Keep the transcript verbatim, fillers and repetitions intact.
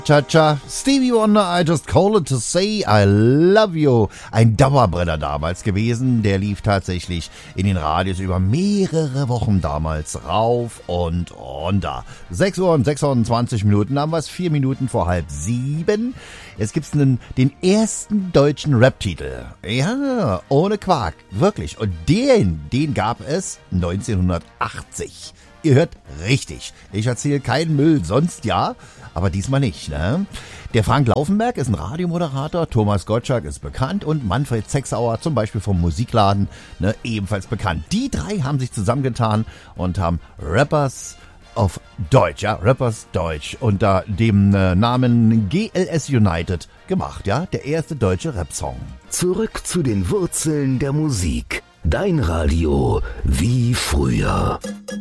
Cha-cha, Stevie Wonder, I just call it to say I love you. Ein Dauerbrenner damals gewesen, der lief tatsächlich in den Radios über mehrere Wochen damals rauf und runter. sechs Uhr und sechsundzwanzig Minuten haben wir es, vier Minuten vor halb sieben. Jetzt gibt's einen, den ersten deutschen Rap-Titel. Ja, ohne Quark, wirklich. Und den, den gab es neunzehnhundertachtzig. Ihr hört richtig. Ich erzähle keinen Müll, sonst ja, aber diesmal nicht, ne? Der Frank Laufenberg ist ein Radiomoderator, Thomas Gottschalk ist bekannt und Manfred Sechsauer zum Beispiel vom Musikladen, ne, ebenfalls bekannt. Die drei haben sich zusammengetan und haben Rappers auf Deutsch, ja, Rappers Deutsch unter dem äh, Namen G L S United gemacht, ja, der erste deutsche Rap-Song. Zurück zu den Wurzeln der Musik. Dein Radio wie früher.